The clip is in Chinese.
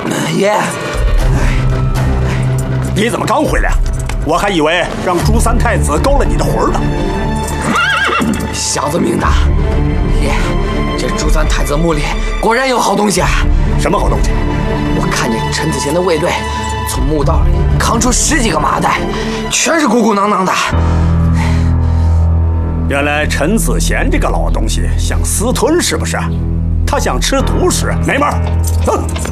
爷， 你怎么刚回来？我还以为让朱三太子勾了你的魂呢。 小子命大，爷，这朱三太子墓里果然有好东西啊！ 什么好东西？ 我看见陈子贤的卫队从墓道里扛出10几个麻袋，全是鼓鼓囊囊的。 原来陈子贤这个老东西想私吞是不是？他想吃独食，没门儿！哼！